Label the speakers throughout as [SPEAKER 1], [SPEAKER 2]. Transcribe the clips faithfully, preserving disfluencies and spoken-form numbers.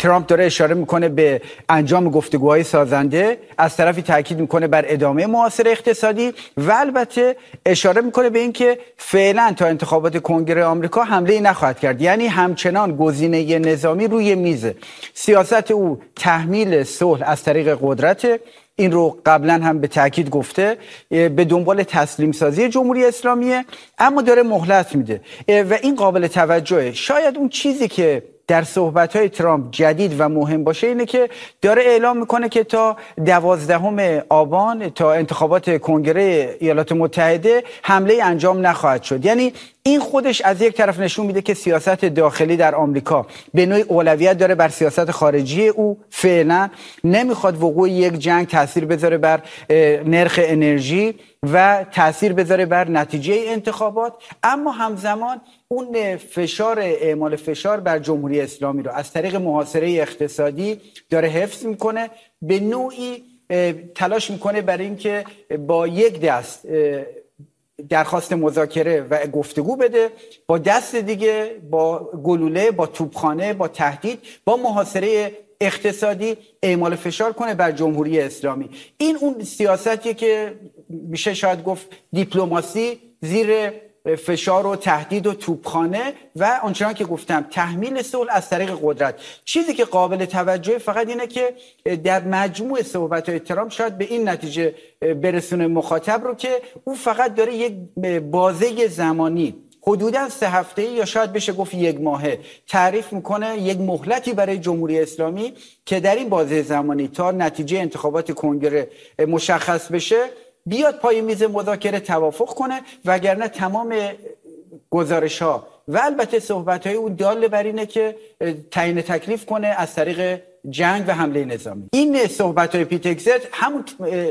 [SPEAKER 1] ترامپ داره اشاره میکنه به انجام گفتگوهای سازنده، از طرفی تاکید میکنه بر ادامه محاصره اقتصادی و البته اشاره میکنه به اینکه فعلا تا انتخابات کنگره آمریکا حمله نخواهد کرد. یعنی همچنان گزینه نظامی روی میزه. سیاست او تحمیل صلح از طریق قدرت، این رو قبلا هم به تاکید گفته، به دنبال تسلیم سازی جمهوری اسلامیه، اما داره مهلت میده و این قابل توجهه. شاید اون چیزی که در صحبت‌های ترامپ جدید و مهم باشه اینه که داره اعلام میکنه که تا دوازدهم آبان، تا انتخابات کنگره ایالات متحده حمله انجام نخواهد شد. یعنی این خودش از یک طرف نشون میده که سیاست داخلی در آمریکا به نوعی اولویت داره بر سیاست خارجی او. فعلا نمیخواد وقوع یک جنگ تاثیر بذاره بر نرخ انرژی و تاثیر بذاره بر نتیجه انتخابات، اما همزمان اون فشار اعمال فشار بر جمهوری اسلامی رو از طریق محاصره اقتصادی داره حفظ میکنه. به نوعی تلاش میکنه برای اینکه با یک دست درخواست مذاکره و گفتگو بده، با دست دیگه با گلوله، با توپخانه، با تهدید، با محاصره اقتصادی اعمال فشار کنه بر جمهوری اسلامی. این اون سیاستیه که میشه شاید گفت دیپلماسی زیر فشار و تهدید و توپخانه و آنچنان که گفتم تحمیل صلح از طریق قدرت. چیزی که قابل توجه فقط اینه که در مجموع صحبت‌های ترامپ شاید به این نتیجه برسونه مخاطب رو که او فقط داره یک بازه زمانی حدوداً سه هفته‌ای یا شاید بشه گفت یک ماهه تعریف میکنه، یک مهلتی برای جمهوری اسلامی که در این بازه زمانی تا نتیجه انتخابات کنگره مشخص بشه بیاد پای میز مذاکره توافق کنه، وگرنه تمام گزارش‌ها و البته صحبت‌های او دال بر اینه که تعیین تکلیف کنه از طریق جنگ و حمله نظامی. این صحبت‌های پیتکزت همون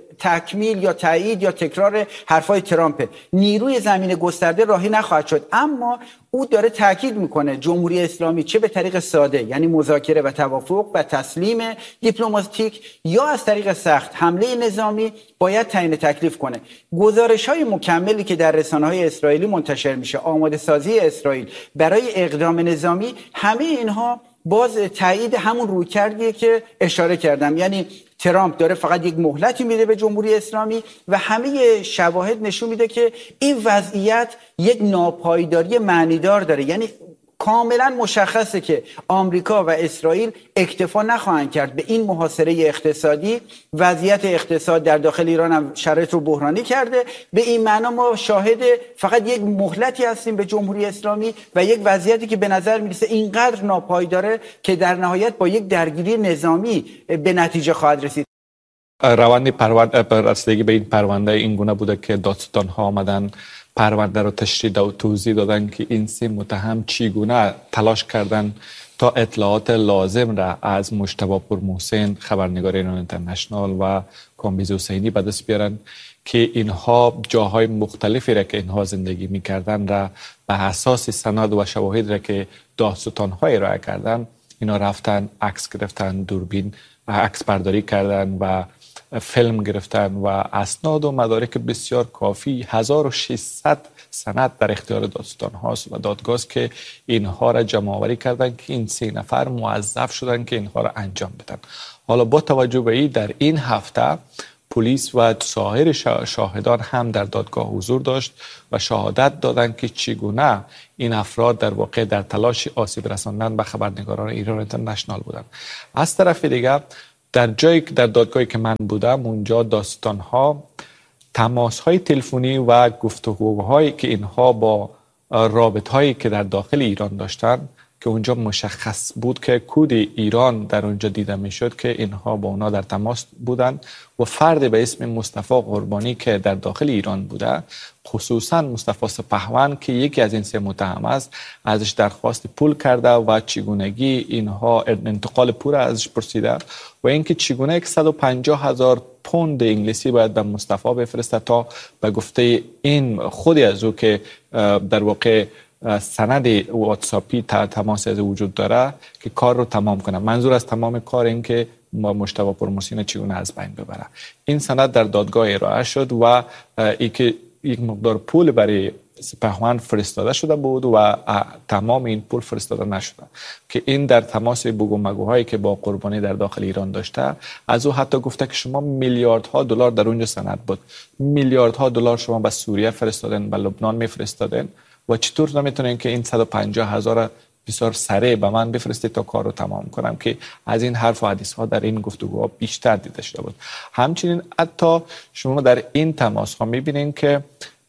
[SPEAKER 1] تکمیل یا تایید یا تکرار حرفای ترامپه. نیروی زمین گسترده راهی نخواهد شد، اما او داره تاکید میکنه جمهوری اسلامی چه به طریق ساده یعنی مذاکره و توافق و تسلیم دیپلماتیک یا از طریق سخت حمله نظامی باید تعیین تکلیف کنه. گزارش‌های مکملی که در رسانه‌های اسرائیلی منتشر میشه، آماده سازی اسرائیل برای اقدام نظامی، همه اینها باز تایید همون رویکردیه که اشاره کردم. یعنی ترامپ داره فقط یک مهلتی میده به جمهوری اسلامی و همه شواهد نشون میده که این وضعیت یک ناپایداری معنیدار داره. یعنی کاملا مشخصه که آمریکا و اسرائیل اکتفا نخواهند کرد به این محاصره اقتصادی. وضعیت اقتصاد در داخل ایران هم شرایط رو بحرانی کرده. به این معنا ما شاهد فقط یک مهلتی هستیم به جمهوری اسلامی و یک وضعیتی که به نظر میرسه اینقدر ناپایداره که در نهایت با یک درگیری نظامی به نتیجه خواهد رسید.
[SPEAKER 2] روند پرونده رسیدگی به این پرونده این گونه بوده که دادستان‌ها آمدن پرونده رو تشریح و توضیح دادن که این سه متهم چگونه تلاش کردن تا اطلاعات لازم را از مجتبی پورمحسن خبرنگار ایران اینترنشنال و کامبیز حسینی به دست بیارن که اینها جاهای مختلفی را که اینها زندگی می‌کردن را به اساس سند و شواهد را که دادستان‌ها ارائه کردن اینا رفتن عکس گرفتن، دوربین عکس برداری کردن و فیلم گرفتن و اسناد و مدارک بسیار کافی هزار و ششصد سند در اختیار دادستان هاست و دادگاه که اینها را جمع آوری کردن که این سه نفر موظف شدن که اینها را انجام بدن. حالا با توجه به این در این هفته پلیس و سایر شاهدان هم در دادگاه حضور داشت و شهادت دادند که چگونه این افراد در واقع در تلاش آسیب رساندن به خبرنگاران ایران اینترنشنال بودند. از طرف دیگر در جایی در دادگاهی که من بودم اونجا داستان‌ها تماس‌های تلفنی و گفتگوهایی که اینها با رابطه‌هایی که در داخل ایران داشتن که اونجا مشخص بود که کد ایران در اونجا دیده میشد که اینها با اونا در تماس بودن و فرد به اسم مصطفی قربانی که در داخل ایران بوده، خصوصا مصطفی سپهوند که یکی از این سه متهم است، ازش درخواست پول کرده و چگونگی اینها انتقال پول ازش پرسیده و اینکه چگونه صد و پنجاه هزار پوند انگلیسی باید به مصطفی بفرسته تا به گفته این خودی از او که در واقع سند واتساپی تماس از وجود داره که کار رو تمام کنه. منظور از تمام کار این که ما مجتبی پورمحسن چگونه از بین ببره. این سند در دادگاه ارائه شد و ای که یک مقدار پول برای پهلوان فرستاده شده بود و تمام این پول فرستاده نشده که این در تماس بگو مگوهایی که با قربانی در داخل ایران داشته، از او حتی گفته که شما میلیاردها دلار در اونجا سند بود، میلیاردها دلار شما به سوریه فرستادن، به لبنان میفرستادن و چطور نمیتونین که این صد و پنجاه هزار بسیار سریع به من بفرستید تا کار رو تمام کنم، که از این حرف و حدیث ها در این گفتگوها بیشتر دیده شده بود. همچنین حتی شما در این تماس ها میبینین که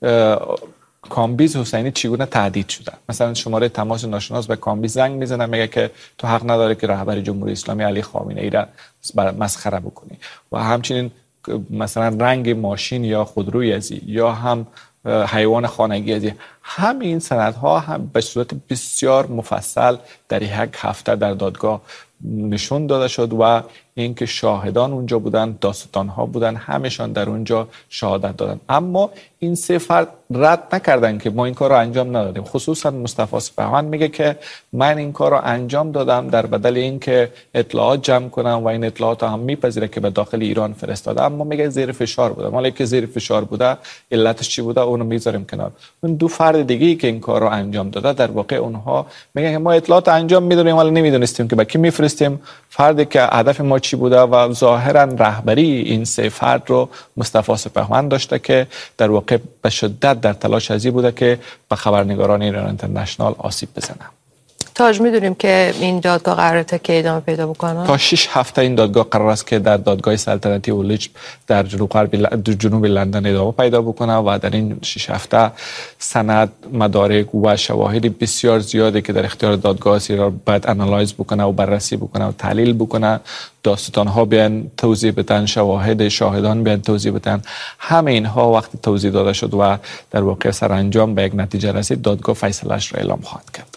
[SPEAKER 2] کامبیز حسینی چگونه تهدید شده. مثلا شماره تماس ناشناس به کامبیز زنگ میزنه، میگه که تو حق نداره که رهبر جمهوری اسلامی علی خامنه ای را مسخره بکنی. و همچنین مثلا رنگ ماشین یا خودروی ازی یا هم حیوان خانگی ازی، همه این سندها هم به صورت بسیار مفصل در یک هفته در دادگاه نشون داده شد و اینکه شاهدان اونجا بودن، داستانها بودن، همشان در اونجا شهادت دادن. اما این سه فرد رد نکردن که ما این کار رو انجام ندادیم. خصوصا مصطفی سپهبد میگه که من این کار رو انجام دادم در بدل اینکه اطلاعات جمع کنم و این اطلاعات هم میپذیره که به داخل ایران فرستاده، اما میگه زیر فشار بوده. مالی که زیر فشار بوده، علتش چی بوده اونو میذاریم کنار. اون دو فرد دیگه که این کار رو انجام داده، در واقع اونها میگن که ما اطلاعات انجام میدادیم ولی نمیدونستیم که به کی میفرستیم. فردی که هدف ما چی بوده و ظاهرا رهبری این سه فرد رو مصطفی سپهبد داشته که در واقع به شدت در تلاش ازی بوده که به خبرنگاران ایران اینترنشنال آسیب بزنه.
[SPEAKER 3] تاج میدونیم که این دادگاه قراره تا کی ادامه پیدا بکنه؟
[SPEAKER 2] تا شش هفته این دادگاه قرار است که در دادگاه سلطنتی اولج در جنوب غرب جنوب لندن ادامه پیدا بکنه و در این شش هفته سند، مدارک و شواهد بسیار زیادی که در اختیار دادگاه است را باید انالایز بکنه و بررسی بکنه و تحلیل بکنه. داستان‌ها بیان توضیح بدن، شواهد شاهدان بیان توضیح بدن. همه اینها وقتی توضیح داده شد و در واقع سرانجام به یک نتیجه رسید، دادگاه فیصله‌اش را اعلام خواهد کرد.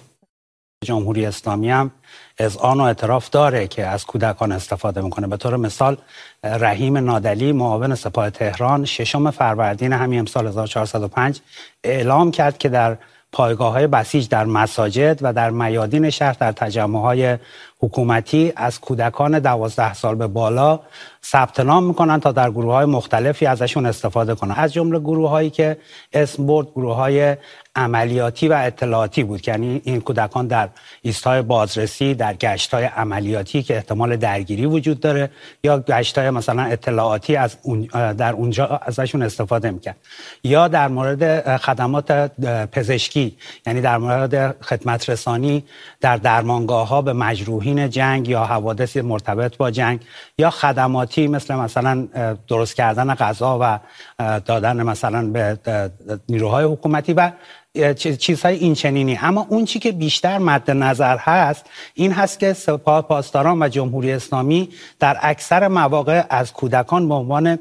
[SPEAKER 4] جمهوری اسلامی هم اذعان و اعتراف داره که از کودکان استفاده میکنه. به طور مثال رحیم نادلی معاون سپاه تهران ششم فروردین همین امسال هزار و چهارصد و پنج اعلام کرد که در پایگاه‌های بسیج در مساجد و در میادین شهر در تجمع‌های حکومتی از کودکان دوازده سال به بالا ثبت نام میکنن تا در گروه‌های مختلفی ازشون استفاده کنن. از جمله گروه‌هایی که اسم برد گروه‌های عملیاتی و اطلاعاتی بود، یعنی این کودکان در ایستگاه بازرسی، در گشت‌های عملیاتی که احتمال درگیری وجود داره یا گشت‌های مثلا اطلاعاتی از اون در اونجا ازشون استفاده میکنن، یا در مورد خدمات پزشکی، یعنی در مورد خدمت رسانی در درمانگاه‌ها به مجروحین جنگ یا حوادث مرتبط با جنگ، یا خدماتی مثل مثلا درست کردن غذا و دادن مثلا به نیروهای حکومتی و چیزهای این چنینی. اما اون چی که بیشتر مد نظر هست این هست که سپاه پاسداران و جمهوری اسلامی در اکثر مواقع از کودکان به عنوان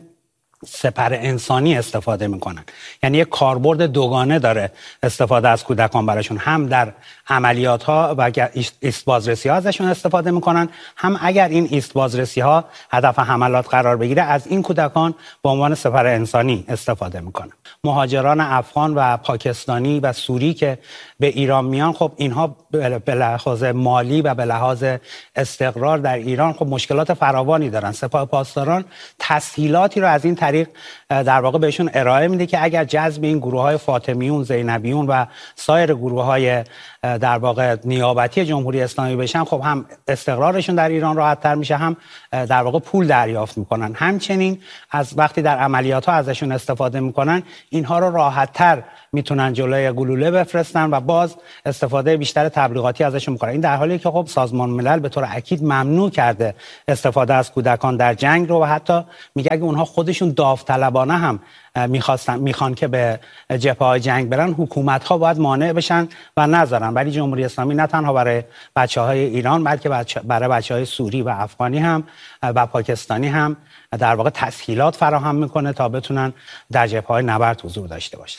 [SPEAKER 4] سپر انسانی استفاده میکنن. یعنی یک کاربرد دوگانه داره استفاده از کودکان براشون، هم در عملیات ها و ایست بازرسی ها ازشون استفاده میکنن، هم اگر این ایست بازرسی ها هدف حملات قرار بگیره از این کودکان به عنوان سپر انسانی استفاده میکنن. مهاجران افغان و پاکستانی و سوری که به ایران میان، خب اینها به لحاظ مالی و به لحاظ استقرار در ایران خب مشکلات فراوانی دارن. سپاه پاسداران تسهیلاتی رو از این طریق در واقع بهشون ارائه میده که اگر جذب این گروه‌های فاطمیون، زینبیون و سایر گروه‌های در واقع نیابتی جمهوری اسلامی بشن، خب هم استقرارشون در ایران راحت‌تر میشه، هم در واقع پول دریافت میکنن. همچنین از وقتی در عملیات‌ها ازشون استفاده میکنن، اینها رو راحت‌تر میتونن جلوی گلوله بفرستن و باز استفاده بیشتر تبلیغاتی ازشون میکنن. این در حالی که خب سازمان ملل به طور اکید ممنوع کرده استفاده از کودکان در جنگ رو و حتی میگه اگه اونها خودشون داوطلبانه هم میخواستن میخوان که به جبهه‌های جنگ برن، حکومت‌ها باید مانع بشن و نذارن. ولی جمهوری اسلامی نه تنها برای بچه‌های ایران بلکه برای بچه‌های سوری و افغانی هم و پاکستانی هم در واقع تسهیلات فراهم میکنه تا بتونن در جبهه‌های نبرد حضور داشته باشن.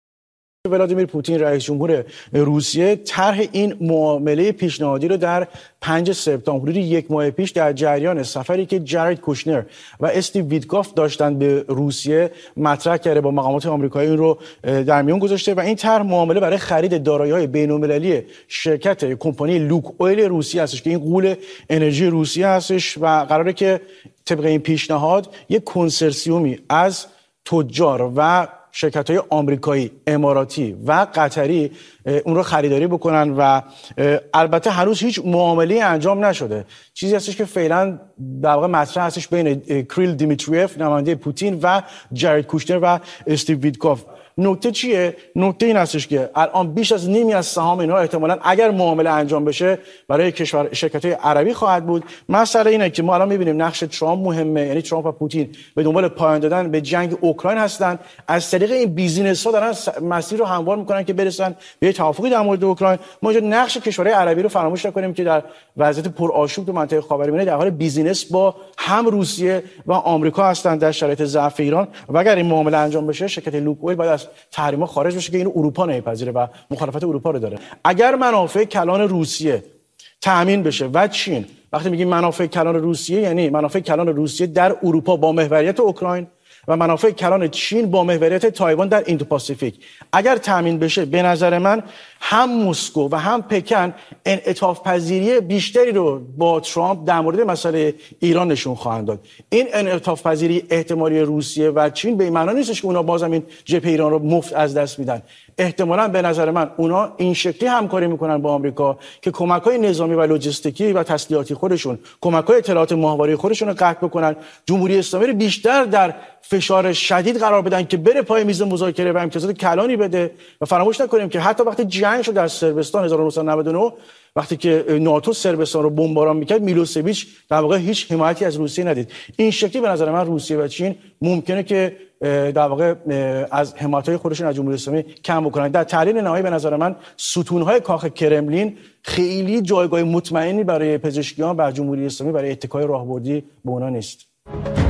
[SPEAKER 5] ولادیمیر پوتین رئیس جمهور روسیه طرح این معامله پیشنهادی رو در پنجم سپتامبر حدود یک ماه پیش در جریان سفری که جارید کوشنر و استیو ویتکوف داشتن به روسیه مطرح کرده، با مقامات آمریکایی این رو در میان گذاشته و این طرح معامله برای خرید دارایی‌های بین‌المللی شرکت کمپانی لوک اویل روسیه هستش که این غول انرژی روسیه هستش و قراره که طبق این پیشنهاد یک کنسرسیومی از تجار و شرکت‌های آمریکایی، اماراتی و قطری اون رو خریداری بکنن و البته هنوز هیچ معامله انجام نشده. چیزی هستش که فعلا در واقع مطرح هستش بین کریل دیمیتریف نماینده پوتین و جارید کوشنر و استیو ویتکوف. نکته چیه؟ نکته این هستش که الان بیش از نیمی از سهام اینها احتمالاً اگر معامله انجام بشه برای کشور شرکت‌های عربی خواهد بود. مسئله اینه که ما الان می‌بینیم نقش ترامپ مهمه، یعنی ترامپ و پوتین به دنبال پایان دادن به جنگ اوکراین هستن. از طریق این بیزینس‌ها دارن مسیر رو هموار می‌کنن که برسن به توافقی در مورد اوکراین. ما اینجا نقش کشورهای عربی رو فراموش نکنیم که در وضعیت پرآشوب تو منطقه خاورمیانه در حال بیزینس با هم روسیه و آمریکا هستند در شرایط ضعف ایران. و اگر این معامله انجام بشه شرکت لوکویل باید از تحریم‌ها خارج بشه که اینو اروپا نمیپذیره و مخالفت اروپا رو داره. اگر منافع کلان روسیه تامین بشه و چین، وقتی میگیم منافع کلان روسیه یعنی منافع کلان روسیه در اروپا با محوریت اوکراین و منافع کلان چین با محوریت تایوان در ایندو پاسیفیک، اگر تامین بشه به نظر من هم مسکو و هم پکن انعطاف پذیری بیشتری رو با ترامپ در مورد مسئله ایران نشون خواهند داد. این انعطاف پذیری احتمالی روسیه و چین به این معنا نیستش که اونا بازم این جبهه ایران رو مفت از دست میدن. احتمالاً به نظر من اونا این شکلی همکاری میکنن با آمریکا که کمک‌های نظامی و لوجستیکی و تسلیحاتی خودشون، کمک‌های اطلاعات ماهواره خودشون رو قطع بکنن، جمهوری اسلامی رو بیشتر در فشار شدید قرار بدن که بره پای میز مذاکره و امتیازات کلانی بده. و فراموش نکنیم که حتی وقتی جنگ شد در صربستان هزار و نهصد و نود و نه، وقتی که ناتو صربستان رو بمباران میکرد، میلوسویچ در واقع هیچ حمایتی از روسیه ندید. این شکلی به نظر من روسیه و چین ممکنه که در واقع از حمایت‌های خودشون از جمهوری اسلامی کم بکنن. در تحلیل نهایی به نظر من ستون‌های کاخ کرملین خیلی جایگاه مطمئنی برای پزشکیان و جمهوری اسلامی برای اتکای راهبردی به اونا نیست.